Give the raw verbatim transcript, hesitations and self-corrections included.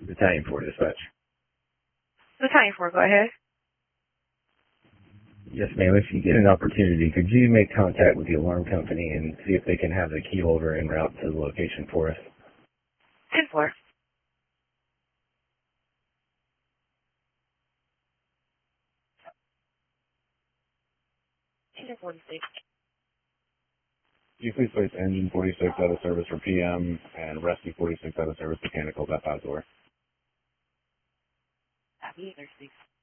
Battalion four dispatch. Battalion four, go ahead. Yes, ma'am. If you get an opportunity, could you make contact with the alarm company and see if they can have the key holder en route to the location for us? ten four. ten forty-six. Can you please place engine forty-six out of service for P M and rescue forty-six out of service mechanicals at Pazor? That'd be either six.